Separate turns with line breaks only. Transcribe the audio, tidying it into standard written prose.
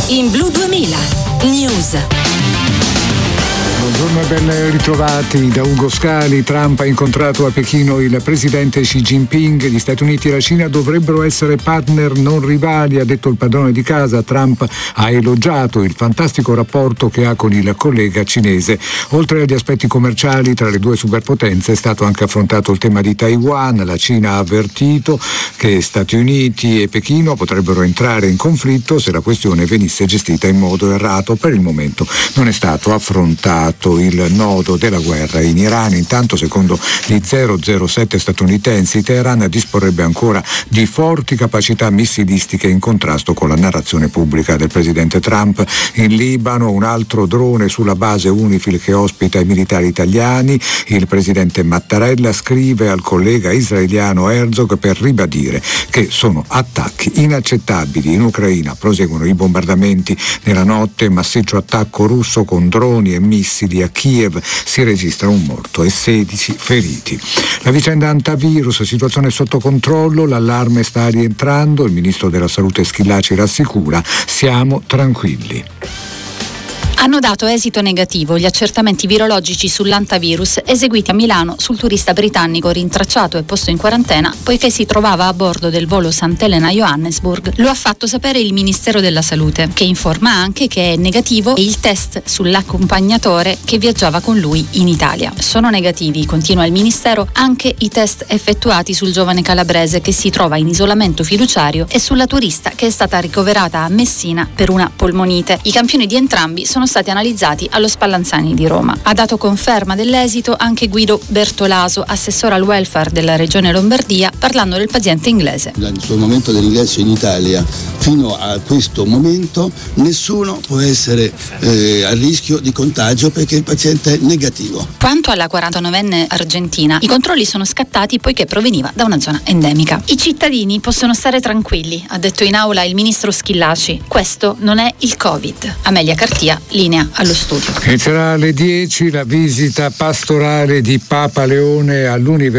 in Blu 2000 News.
Buongiorno e ben ritrovati da Ugo Scali. Trump ha incontrato a Pechino il presidente Xi Jinping. Gli Stati Uniti e la Cina dovrebbero essere partner non rivali, ha detto il padrone di casa. Trump ha elogiato il fantastico rapporto che ha con il collega cinese. Oltre agli aspetti commerciali tra le due superpotenze è stato anche affrontato il tema di Taiwan. La Cina ha avvertito che Stati Uniti e Pechino potrebbero entrare in conflitto se la questione venisse gestita in modo errato. Per il momento non è stato affrontato il nodo della guerra in Iran. Intanto, secondo gli 007 statunitensi, Teheran disporrebbe ancora di forti capacità missilistiche in contrasto con la narrazione pubblica del presidente Trump. In Libano un altro drone sulla base UNIFIL che ospita i militari italiani. Il presidente Mattarella scrive al collega israeliano Herzog per ribadire che sono attacchi inaccettabili. In Ucraina proseguono i bombardamenti nella notte, massiccio attacco russo con droni e missili a Kiev, si registra un morto e 16 feriti. La vicenda antivirus, situazione sotto controllo, l'allarme sta rientrando, il ministro della salute Schillaci rassicura, siamo tranquilli.
Hanno dato esito negativo gli accertamenti virologici sull'antivirus eseguiti a Milano sul turista britannico rintracciato e posto in quarantena poiché si trovava a bordo del volo Sant'Elena-Johannesburg. Lo ha fatto sapere il Ministero della Salute, che informa anche che è negativo il test sull'accompagnatore che viaggiava con lui in Italia. Sono negativi, continua il Ministero, anche i test effettuati sul giovane calabrese che si trova in isolamento fiduciario e sulla turista che è stata ricoverata a Messina per una polmonite. I campioni di entrambi sono stati analizzati allo Spallanzani di Roma. Ha dato conferma dell'esito anche Guido Bertolaso, assessore al welfare della Regione Lombardia, parlando del paziente inglese.
Dal suo momento dell'ingresso in Italia fino a questo momento nessuno può essere a rischio di contagio perché il paziente è negativo.
Quanto alla 49enne argentina, i controlli sono scattati poiché proveniva da una zona endemica. I cittadini possono stare tranquilli, ha detto in aula il ministro Schillaci. Questo non è il Covid. Amelia Cartia, linea allo studio.
Inizierà alle 10 la visita pastorale di Papa Leone all'Università